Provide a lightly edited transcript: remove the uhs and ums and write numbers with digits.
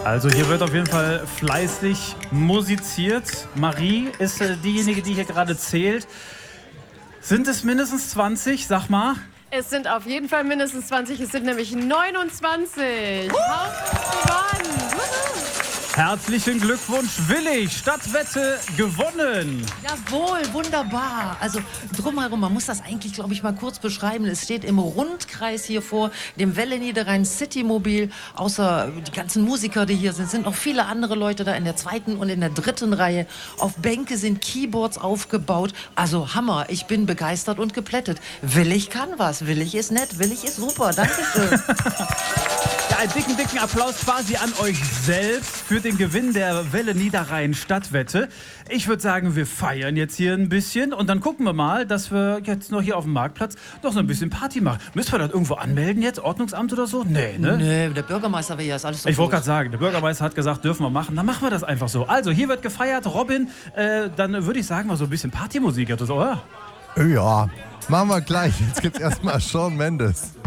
Also hier wird auf jeden Fall fleißig musiziert. Marie ist diejenige, die hier gerade zählt. Sind es mindestens 20? Sag mal. Es sind auf jeden Fall mindestens 20. Es sind nämlich 29. Hauptmann. Herzlichen Glückwunsch, Willig. Stadtwette gewonnen. Jawohl, wunderbar. Also drumherum, man muss das eigentlich, glaube ich, mal kurz beschreiben. Es steht im Rundkreis hier vor dem Welle Niederrhein Citymobil. Außer die ganzen Musiker, die hier sind noch viele andere Leute da in der zweiten und in der dritten Reihe. Auf Bänke sind Keyboards aufgebaut. Also Hammer, ich bin begeistert und geplättet. Willig kann was, Willig ist nett, Willig ist super. Dankeschön. Ja, einen dicken Applaus quasi an euch selbst für den Gewinn der Welle Niederrhein Stadtwette. Ich würde sagen, wir feiern jetzt hier ein bisschen und dann gucken wir mal, dass wir jetzt noch hier auf dem Marktplatz noch so ein bisschen Party machen. Müssen wir das irgendwo anmelden jetzt? Ordnungsamt oder so? Nee, ne? Nee, der Bürgermeister will ja, ist alles so. Ich wollte gerade sagen, der Bürgermeister hat gesagt, dürfen wir machen. Dann machen wir das einfach so. Also, hier wird gefeiert. Robin, dann würde ich sagen, mal so ein bisschen Partymusik. Oder? Ja, machen wir gleich. Jetzt gibt's erstmal Shawn Mendes.